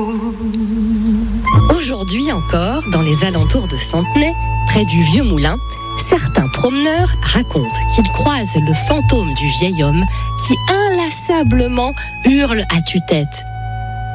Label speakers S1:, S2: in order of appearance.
S1: Aujourd'hui encore, dans les alentours de Centenay, près du Vieux Moulin, certains promeneurs racontent qu'ils croisent le fantôme du vieil homme qui inlassablement hurle à tue-tête.